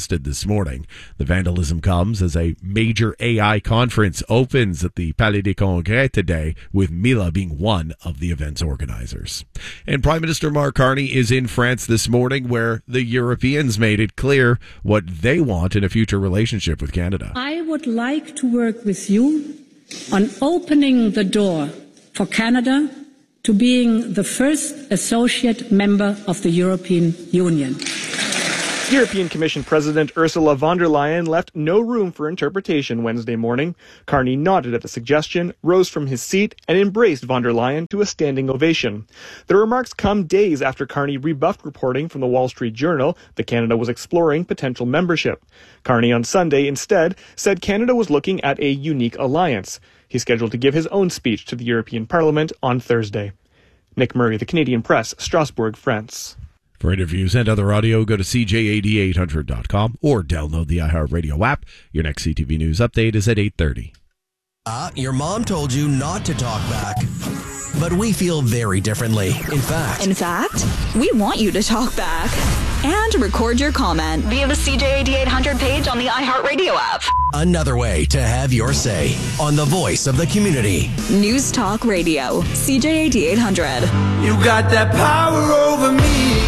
arrested this morning. The vandalism comes as a major A I conference opens at the Palais des Congrès today, with Mila being one of the event's organizers. And Prime Minister Mark Carney is in France this morning, where the Europeans made it clear what they want in a future relationship with Canada. I would like to work with you on opening the door for Canada to being the first associate member of the European Union. European Commission President Ursula von der Leyen left no room for interpretation Wednesday morning. Carney nodded at the suggestion, rose from his seat, and embraced von der Leyen to a standing ovation. The remarks come days after Carney rebuffed reporting from the Wall Street Journal that Canada was exploring potential membership. Carney on Sunday instead said Canada was looking at a unique alliance. He's scheduled to give his own speech to the European Parliament on Thursday. Nick Murray, The Canadian Press, Strasbourg, France. For interviews and other audio, go to c j a d eight hundred dot com or download the iHeartRadio app. Your next C T V News update is at eight thirty. Uh, your mom told you not to talk back. But we feel very differently. In fact. In fact, we want you to talk back and record your comment via the C J A D eight hundred page on the iHeartRadio app. Another way to have your say on the voice of the community. News Talk Radio, C J A D eight hundred. You got that power over me.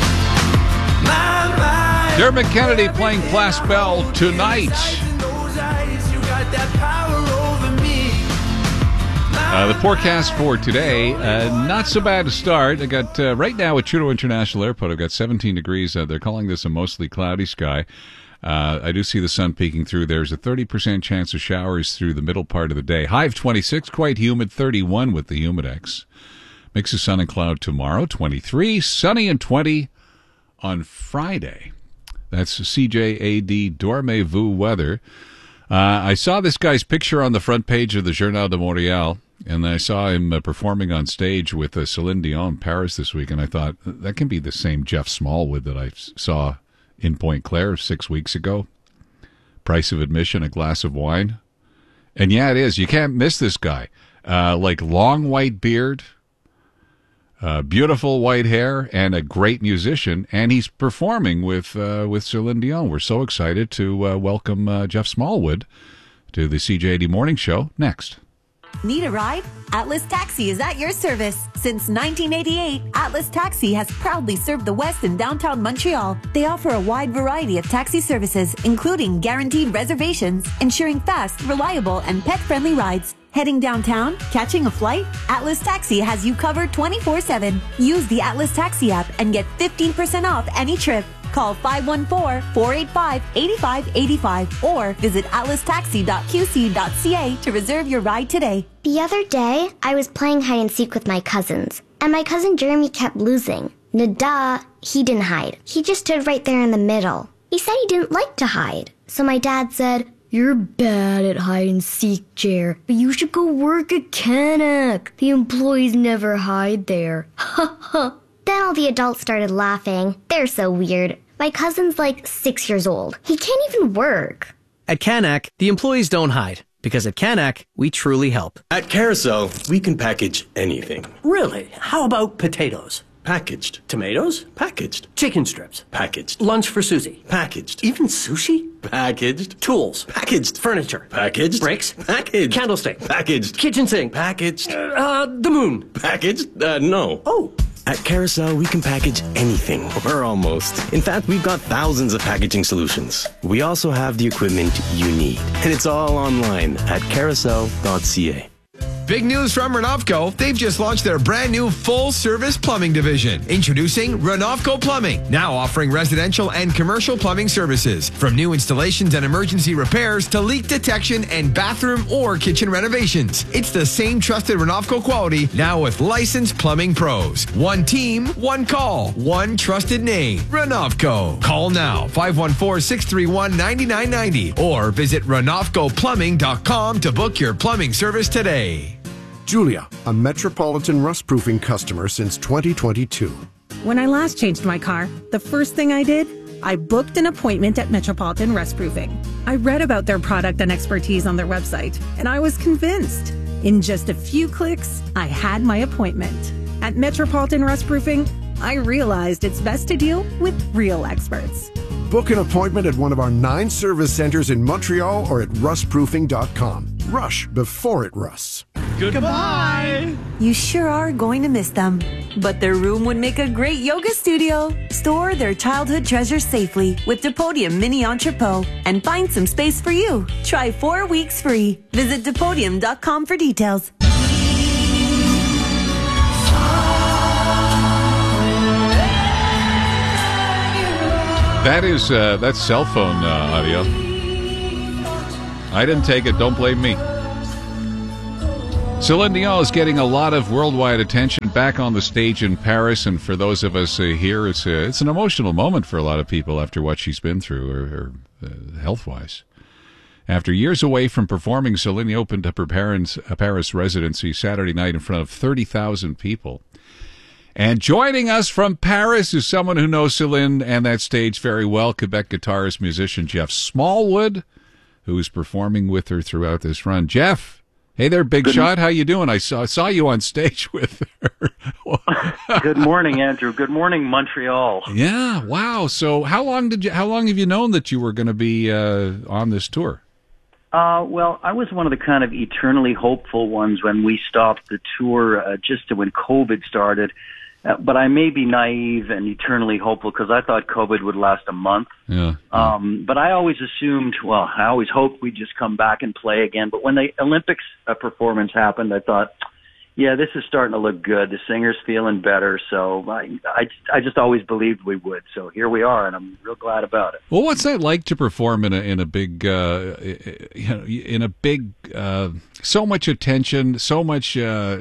My, my. Dermot Kennedy playing Place Belle tonight. You got that power over me. Uh, the forecast for today, uh, not so bad to start. I got uh, right now at Trudeau International Airport, I've got seventeen degrees. Uh, they're calling this a mostly cloudy sky. Uh, I do see the sun peeking through. There's a thirty percent chance of showers through the middle part of the day. High of twenty-six, quite humid, thirty-one with the humidex. Mix of sun and cloud tomorrow, twenty-three, sunny and twenty on Friday. That's C J A D Dormez-vous weather. Uh, I saw this guy's picture on the front page of the Journal de Montréal, and I saw him uh, performing on stage with uh, Celine Dion in Paris this week, and I thought, that can be the same Jeff Smallwood that I saw in Pointe Claire six weeks ago. Price of admission, a glass of wine. And yeah, it is. You can't miss this guy. Uh, like long white beard, uh, beautiful white hair, and a great musician. And he's performing with uh, with Celine Dion. We're so excited to uh, welcome uh, Jeff Smallwood to the C J A D Morning Show next. Need a ride? Atlas Taxi is at your service. Since nineteen eighty-eight, Atlas Taxi has proudly served the West and downtown Montreal. They offer a wide variety of taxi services, including guaranteed reservations, ensuring fast, reliable, and pet-friendly rides. Heading downtown? Catching a flight? Atlas Taxi has you covered twenty-four seven. Use the Atlas Taxi app and get fifteen percent off any trip. Call five one four, four eight five, eight five eight five or visit atlas taxi dot q c dot c a to reserve your ride today. The other day, I was playing hide and seek with my cousins, and my cousin Jeremy kept losing. Nada, he didn't hide. He just stood right there in the middle. He said he didn't like to hide. So my dad said, "You're bad at hide and seek, Jer, but you should go work at Canac. The employees never hide there." Ha ha. Then all the adults started laughing. They're so weird. My cousin's like six years old. He can't even work. At Canac, the employees don't hide, because at Canac, we truly help. At Carousel, we can package anything. Really? How about potatoes? Packaged. Tomatoes? Packaged. Chicken strips? Packaged. Lunch for Susie? Packaged. Even sushi? Packaged. Tools? Packaged. Furniture? Packaged. Brakes? Packaged. Candlestick? Packaged. Kitchen sink? Packaged. Uh, uh, the moon? Packaged? Uh, no. Oh. At Carousel, we can package anything, or almost. In fact, we've got thousands of packaging solutions. We also have the equipment you need, and it's all online at carousel dot c a. Big news from Renovco. They've just launched their brand new full-service plumbing division. Introducing Renovco Plumbing, now offering residential and commercial plumbing services. From new installations and emergency repairs to leak detection and bathroom or kitchen renovations. It's the same trusted Renovco quality, now with licensed plumbing pros. One team, one call, one trusted name. Renovco. Call now, five one four, six three one, nine nine nine zero or visit renovco plumbing dot com to book your plumbing service today. Julia, a Metropolitan rust-proofing customer since twenty twenty-two. When I last changed my car, the first thing I did, I booked an appointment at Metropolitan Rustproofing. I read about their product and expertise on their website, and I was convinced. In just a few clicks, I had my appointment. At Metropolitan Rustproofing, I realized it's best to deal with real experts. Book an appointment at one of our nine service centers in Montreal or at rust proofing dot com. Rush before it rusts. Goodbye. You sure are going to miss them. But their room would make a great yoga studio. Store their childhood treasures safely with Depodium Mini Entrepot and find some space for you. Try four weeks free. Visit Depodium dot com for details. That is uh, that's cell phone uh, audio. I didn't take it. Don't blame me. Celine Dion is getting a lot of worldwide attention back on the stage in Paris, and for those of us uh, here, it's uh, it's an emotional moment for a lot of people after what she's been through, or, or uh, health-wise. After years away from performing, Celine opened up her parents' uh, Paris residency Saturday night in front of thirty thousand people. And joining us from Paris is someone who knows Celine and that stage very well, Quebec guitarist, musician Jeff Smallwood, who is performing with her throughout this run. Jeff, hey there, big Good shot. How you doing? I saw saw you on stage with her. Good morning, Andrew. Good morning, Montreal. Yeah, wow. So how long did you? How long have you known that you were going to be uh, on this tour? Uh, well, I was one of the kind of eternally hopeful ones when we stopped the tour uh, just when COVID started. Uh, but I may be naive and eternally hopeful because I thought COVID would last a month. Yeah. Um, but I always assumed, well, I always hoped we'd just come back and play again. But when the Olympics uh, performance happened, I thought, yeah, this is starting to look good. The singer's feeling better. So I, I, I just always believed we would. So here we are, and I'm real glad about it. Well, what's that like to perform in a in a big, uh, you know, in a big, uh, so much attention, so much. Uh,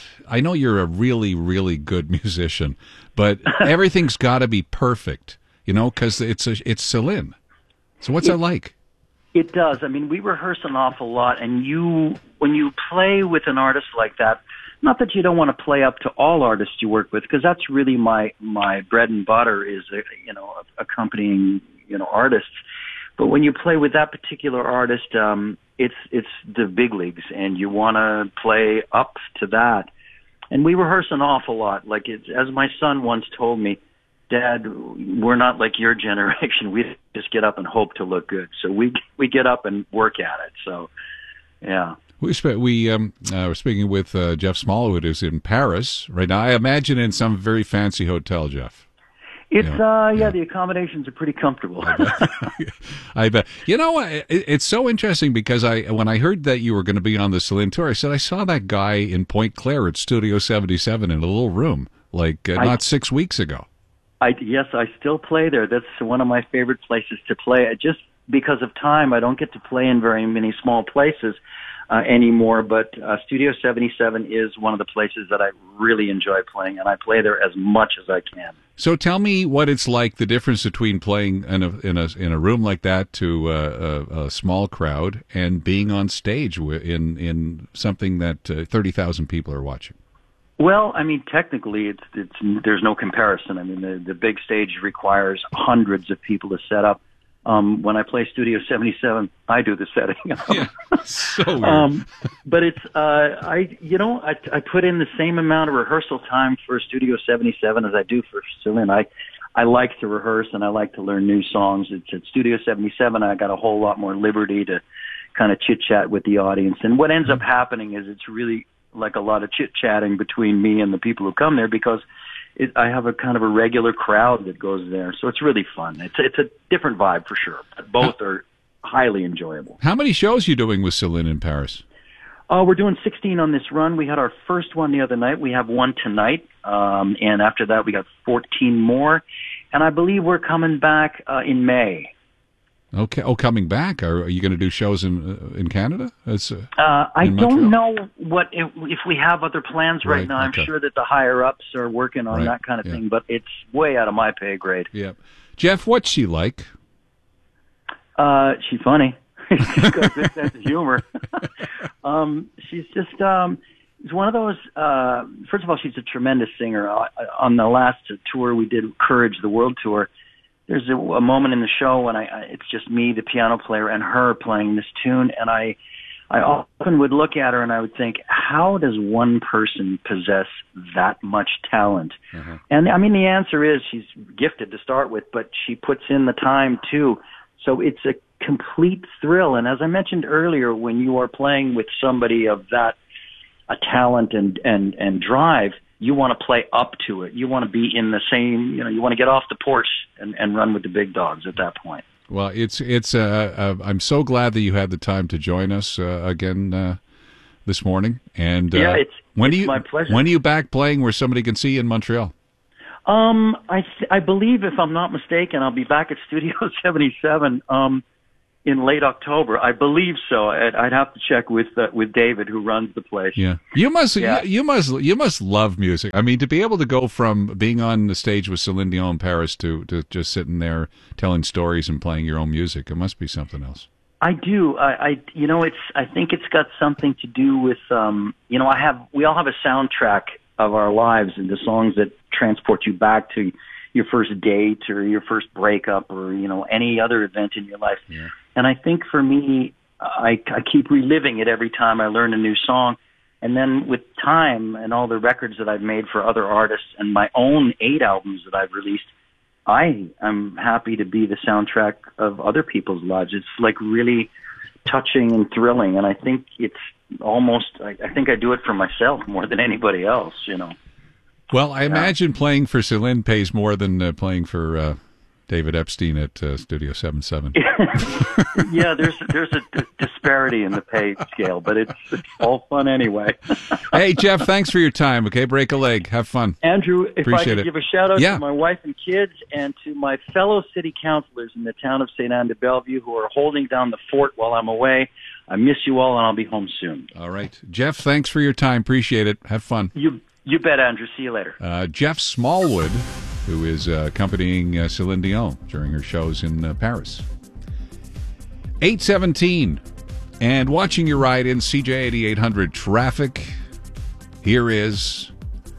I know you're a really, really good musician, but everything's got to be perfect, you know, because it's a, it's Celine. So what's it, that like? It does. I mean, we rehearse an awful lot, and you when you play with an artist like that. Not that you don't want to play up to all artists you work with, because that's really my my bread and butter is you know accompanying you know artists. But when you play with that particular artist, um, it's it's the big leagues, and you want to play up to that. And we rehearse an awful lot. Like it's, as my son once told me, Dad, we're not like your generation. We just get up and hope to look good. So we we get up and work at it. So yeah. We spe- we um uh, we're speaking with uh, Jeff Smallwood, who's in Paris right now. I imagine in some very fancy hotel, Jeff. It's you know, uh yeah, yeah, the accommodations are pretty comfortable. I bet. I bet. You know, it, it's so interesting because I when I heard that you were going to be on the Celine tour, I said I saw that guy in Point Claire at Studio seventy-seven in a little room like uh, I, not six weeks ago. I yes, I still play there. That's one of my favorite places to play. Just because of time, I don't get to play in very many small places. Uh, anymore, but uh, Studio seventy-seven is one of the places that I really enjoy playing, and I play there as much as I can. So tell me what it's like, the difference between playing in a in a in a room like that to uh, a, a small crowd and being on stage in in something that uh, thirty thousand people are watching. Well, I mean, technically, it's it's there's no comparison. I mean, the the big stage requires hundreds of people to set up. Um, when I play Studio seventy-seven, I do the setting. Yeah, so weird. Um, but it's, uh, I, you know, I, I put in the same amount of rehearsal time for Studio seventy-seven as I do for Celine. I, I like to rehearse and I like to learn new songs. It's at Studio seventy-seven, I got a whole lot more liberty to kind of chit-chat with the audience. And what ends up happening is it's really like a lot of chit-chatting between me and the people who come there because It, I have a kind of a regular crowd that goes there, so it's really fun. It's it's a different vibe for sure. But both are highly enjoyable. How many shows are you doing with Celine in Paris? Uh, we're doing sixteen on this run. We had our first one the other night. We have one tonight, um, and after that we got fourteen more. And I believe we're coming back uh, in May. Okay. Oh, coming back? Are, are you going to do shows in uh, in Canada? As, uh, uh, I in don't know what if, if we have other plans right, Right, now. I'm okay. sure that the higher ups are working on Right, that kind of yeah. thing, but it's way out of my pay grade. Yeah. Jeff, what's she like? Uh, she's funny. She's got a good sense of humor. um, she's just um, she's one of those. Uh, first of all, she's a tremendous singer. Uh, on the last tour we did, Courage, the World Tour. There's a, a moment in the show when I, I it's just me, the piano player, and her playing this tune, and I I often would look at her and I would think, how does one person possess that much talent? Uh-huh. And I mean, the answer is she's gifted to start with, but she puts in the time too. So it's a complete thrill. And as I mentioned earlier, when you are playing with somebody of that a talent and, and, and drive, you want to play up to it. You want to be in the same, you know, you want to get off the porch and, and run with the big dogs at that point. Well, it's it's. Uh, uh, I'm so glad that you had the time to join us uh, again uh, this morning. And uh, yeah, it's, when it's do you, my pleasure. When are you back playing where somebody can see you in Montreal? Um, I th- I believe, if I'm not mistaken, I'll be back at Studio seventy-seven um, in late October. I believe so. I'd, I'd have to check with uh, with David, who runs the place. Yeah, you must. Yeah. You, you must. You must love music. I mean, to be able to go from being on the stage with Celine Dion in Paris to to just sitting there telling stories and playing your own music, it must be something else. I do. I, I you know, it's. I think it's got something to do with. Um, you know, I have. We all have a soundtrack of our lives and the songs that transport you back to your first date or your first breakup or, you know, any other event in your life. Yeah. And I think for me, I, I keep reliving it every time I learn a new song. And then with time and all the records that I've made for other artists and my own eight albums that I've released, I am happy to be the soundtrack of other people's lives. It's like really touching and thrilling. And I think it's almost, I, I think I do it for myself more than anybody else, you know. Well, I imagine playing for Celine pays more than uh, playing for uh, David Epstein at uh, Studio seventy-seven. Yeah, there's there's a d- disparity in the pay scale, but it's, it's all fun anyway. Hey, Jeff, thanks for your time. Okay, break a leg. Have fun. Andrew, if Appreciate I could it. give a shout out Yeah. to my wife and kids and to my fellow city councilors in the town of Saint Anne de Bellevue who are holding down the fort while I'm away. I miss you all, and I'll be home soon. All right. Jeff, thanks for your time. Appreciate it. Have fun. You you bet, Andrew. See you later. Uh, Jeff Smallwood, who is uh, accompanying uh, Celine Dion during her shows in uh, Paris. eight seventeen. And watching your ride in C J eighty-eight hundred traffic, here is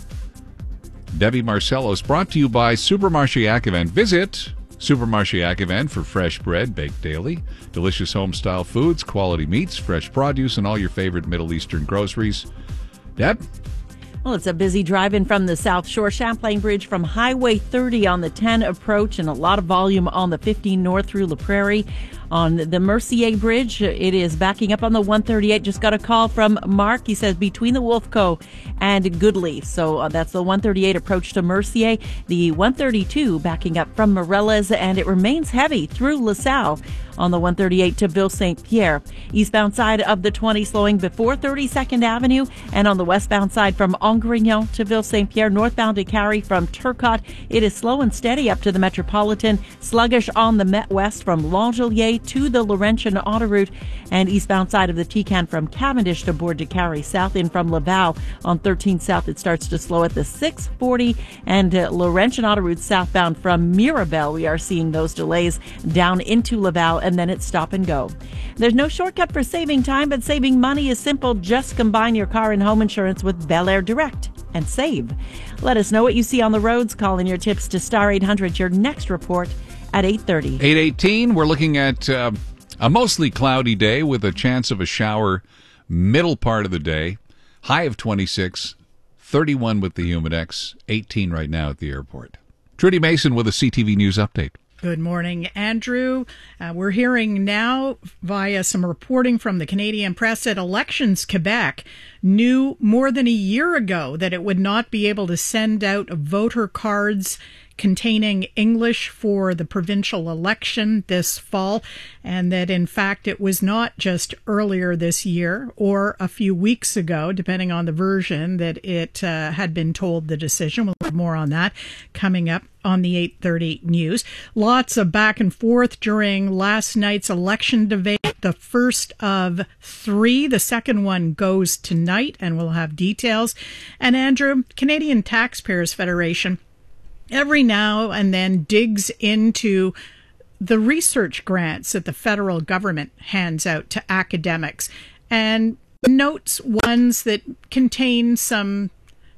Debbie Marcellos, brought to you by Supermarché Acavent. Visit Supermarché Acavent for fresh bread baked daily, delicious home-style foods, quality meats, fresh produce, and all your favorite Middle Eastern groceries. Deb? Well, it's a busy drive-in from the South Shore. Champlain Bridge from Highway thirty on the ten approach, and a lot of volume on the fifteen north through La Prairie. On the Mercier Bridge, it is backing up on the one thirty-eight. Just got a call from Mark. He says between the Wolfco and Goodleaf. So uh, that's the one thirty-eight approach to Mercier. The one thirty-two backing up from Morella's, and it remains heavy through LaSalle on the one thirty-eight to Ville Saint Pierre. Eastbound side of the twenty slowing before thirty-second Avenue, and on the westbound side from Angrignon to Ville Saint Pierre. Northbound to Carrie from Turcotte, it is slow and steady up to the Metropolitan. Sluggish on the Met West from L'Angelier to the Laurentian Autoroute, and eastbound side of the T-Can from Cavendish to Bourg de Carrie. South in from Laval on thirteen South, it starts to slow at the six forty, and uh, Laurentian Autoroute southbound from Mirabel. We are seeing those delays down into Laval, and then it's stop and go. There's no shortcut for saving time, but saving money is simple. Just combine your car and home insurance with Bel Air Direct and save. Let us know what you see on the roads. Call in your tips to Star eight hundred. Your next report at eight thirty. eight eighteen, we're looking at uh, a mostly cloudy day with a chance of a shower middle part of the day. High of twenty-six, thirty-one with the Humidex, eighteen right now at the airport. Trudy Mason with a C T V News update. Good morning, Andrew. Uh, we're hearing now via some reporting from the Canadian press that Elections Quebec knew more than a year ago that it would not be able to send out voter cards containing English for the provincial election this fall, and that in fact it was not just earlier this year or a few weeks ago, depending on the version, that it uh, had been told the decision. We'll have more on that coming up on the eight thirty news. Lots of back and forth during last night's election debate. The first of three. The second one goes tonight, and we'll have details. And Andrew, Canadian Taxpayers Federation every now and then digs into the research grants that the federal government hands out to academics and notes ones that contain some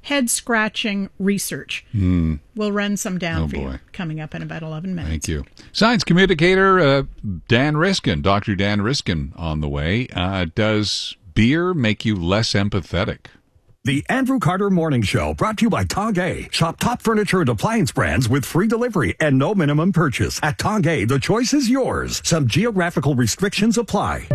head-scratching research. Hmm. We'll run some down Oh, for boy. you coming up in about eleven minutes. Thank you. Science communicator uh, Dan Riskin, Doctor Dan Riskin on the way. Uh, does beer make you less empathetic? The Andrew Carter Morning Show, brought to you by Tongay. Shop top furniture and appliance brands with free delivery and no minimum purchase. At Tongay, the choice is yours. Some geographical restrictions apply.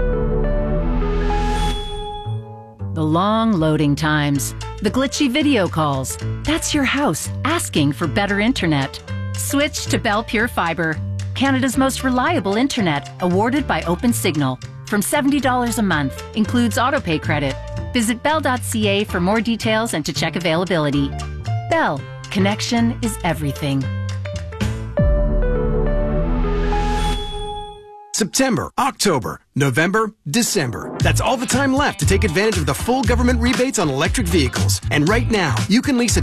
The long loading times, the glitchy video calls. That's your house asking for better internet. Switch to Bell Pure Fiber, Canada's most reliable internet, awarded by OpenSignal. From seventy dollars a month, includes autopay credit. Visit bell dot c a for more details and to check availability. Bell, connection is everything. September, October, November, December. That's all the time left to take advantage of the full government rebates on electric vehicles. And right now, you can lease a